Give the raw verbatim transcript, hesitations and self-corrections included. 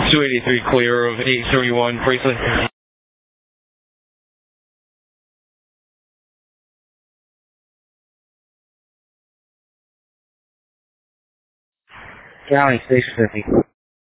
two eighty-three clear of eight thirty-one, Priestley. County, Station fifty.